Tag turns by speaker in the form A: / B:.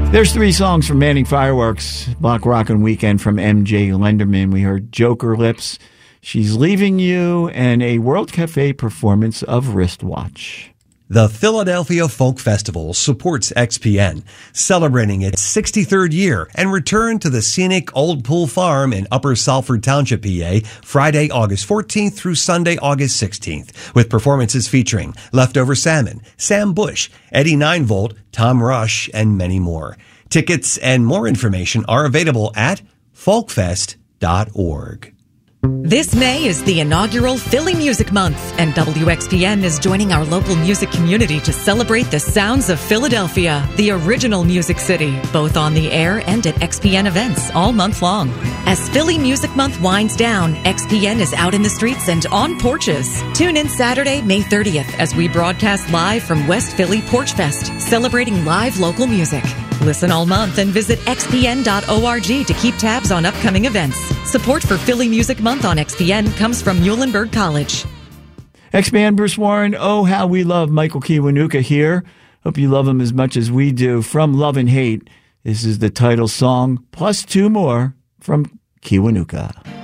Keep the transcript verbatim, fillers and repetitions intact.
A: There's three songs from Manning Fireworks, Block Rockin' Weekend from M J Lenderman. We heard Joker Lips, She's Leaving You, and a World Cafe performance of Wristwatch.
B: The Philadelphia Folk Festival supports X P N, celebrating its sixty-third year and return to the scenic Old Pool Farm in Upper Salford Township, P A, Friday, August fourteenth through Sunday, August sixteenth, with performances featuring Leftover Salmon, Sam Bush, Eddie nine volt, Tom Rush, and many more. Tickets and more information are available at folkfest dot org.
C: This May is the inaugural Philly Music Month, and W X P N is joining our local music community to celebrate the sounds of Philadelphia, the original Music City, both on the air and at X P N events all month long. As Philly Music Month winds down, X P N is out in the streets and on porches. Tune in Saturday, May thirtieth, as we broadcast live from West Philly Porch Fest, celebrating live local music. Listen all month and visit x p n dot org to keep tabs on upcoming events. Support for Philly Music Month on X P N comes from Muhlenberg College.
A: X P N Bruce Warren, oh, how we love Michael Kiwanuka here. Hope you love him as much as we do. From Love and Hate, this is the title song, plus two more from Kiwanuka.